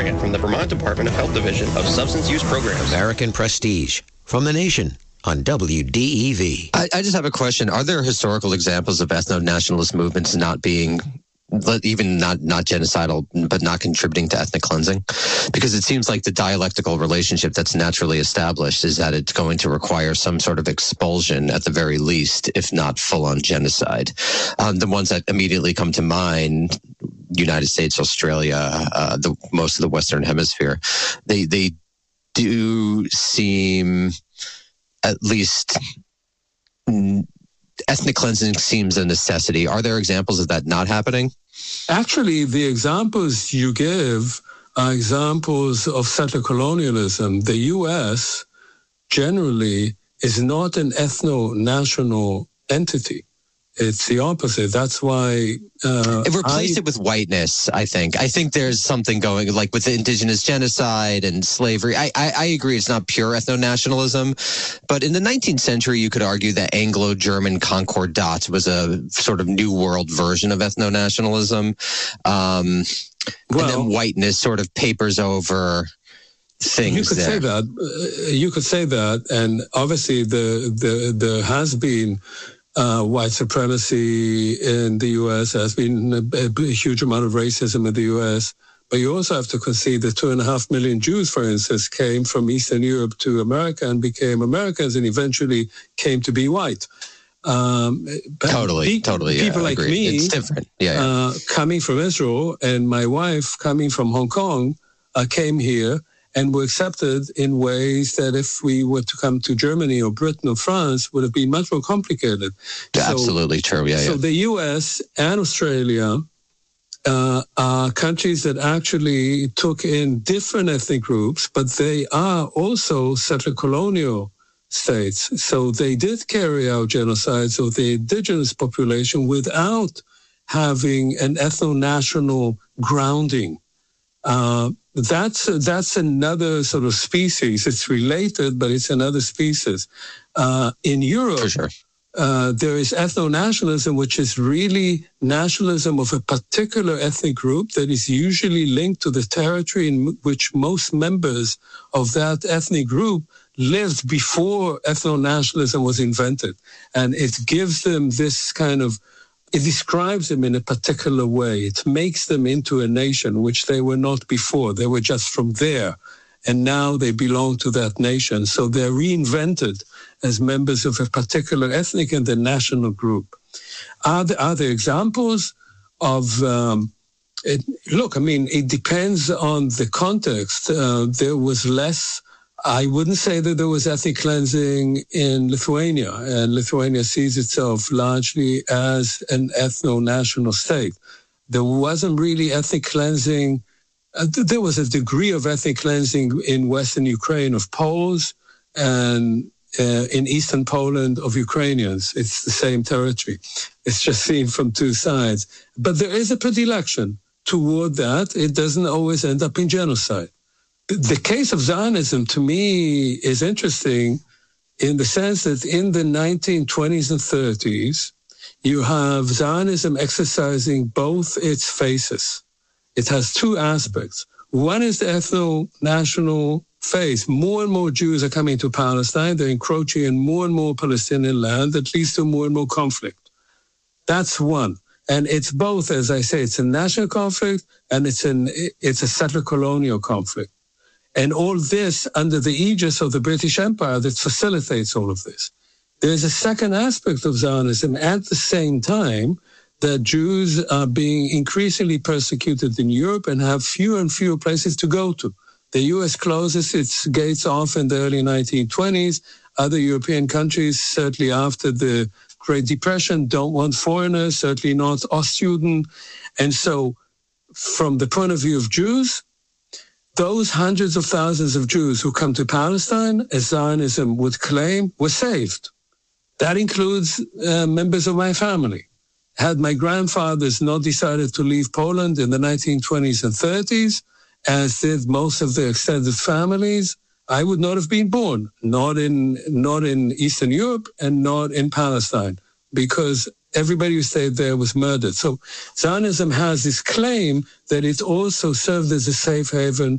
From the Vermont Department of Health Division of Substance Use Programs. American Prestige from The Nation on WDEV. I just have a question. Are there historical examples of ethno-nationalist movements not being, even not genocidal, but not contributing to ethnic cleansing? Because it seems like the dialectical relationship that's naturally established is that it's going to require some sort of expulsion at the very least, if not full-on genocide. The ones that immediately come to mind, United States, Australia, most of the Western Hemisphere, they do seem, at least ethnic cleansing seems a necessity. Are there examples of that not happening? Actually, the examples you give are examples of settler colonialism. The U.S. generally is not an ethno-national entity. It's the opposite. That's why... replace it with whiteness, I think. I think there's something going, like with the indigenous genocide and slavery. I agree it's not pure ethno-nationalism, but in the 19th century, you could argue that Anglo-German Concordat was a sort of New World version of ethno-nationalism. And then whiteness sort of papers over things. You could say that. You could say that. And obviously, there has been... white supremacy in the U.S. Has been a huge amount of racism in the U.S. But you also have to concede that 2.5 million Jews, for instance, came from Eastern Europe to America and became Americans and eventually came to be white. Totally. People like me, it's different. Coming from Israel, and my wife coming from Hong Kong, came here and were accepted in ways that if we were to come to Germany or Britain or France would have been much more complicated. Absolutely true, So the US and Australia are countries that actually took in different ethnic groups, but they are also settler colonial states. So they did carry out genocides of the indigenous population without having an ethno-national grounding. That's another sort of species. It's related, but it's another species. In Europe, for sure. There is ethno-nationalism, which is really nationalism of a particular ethnic group that is usually linked to the territory in which most members of that ethnic group lived before ethno-nationalism was invented. And it gives them this kind of, it describes them in a particular way. It makes them into a nation, which they were not before. They were just from there. And now they belong to that nation. So they're reinvented as members of a particular ethnic and the national group. Are there examples of, look, I mean, it depends on the context. There was less, I wouldn't say that there was ethnic cleansing in Lithuania, and Lithuania sees itself largely as an ethno-national state. There wasn't really ethnic cleansing. There was a degree of ethnic cleansing in Western Ukraine of Poles and in Eastern Poland of Ukrainians. It's the same territory. It's just seen from two sides. But there is a predilection toward that. It doesn't always end up in genocide. The case of Zionism, to me, is interesting in the sense that in the 1920s and 30s, you have Zionism exercising both its faces. It has two aspects. One is the ethno-national phase. More and more Jews are coming to Palestine. They're encroaching in more and more Palestinian land that leads to more and more conflict. That's one. And it's both, as I say, it's a national conflict and it's a settler colonial conflict. And all this under the aegis of the British Empire that facilitates all of this. There's a second aspect of Zionism at the same time that Jews are being increasingly persecuted in Europe and have fewer and fewer places to go to. The U.S. closes its gates off in the early 1920s. Other European countries, certainly after the Great Depression, don't want foreigners, certainly not Ostjuden. And so from the point of view of Jews, those hundreds of thousands of Jews who come to Palestine, as Zionism would claim, were saved. That includes members of my family. Had my grandfathers not decided to leave Poland in the 1920s and 30s, as did most of their extended families, I would not have been born, not in Eastern Europe and not in Palestine, because everybody who stayed there was murdered. So Zionism has this claim that it also served as a safe haven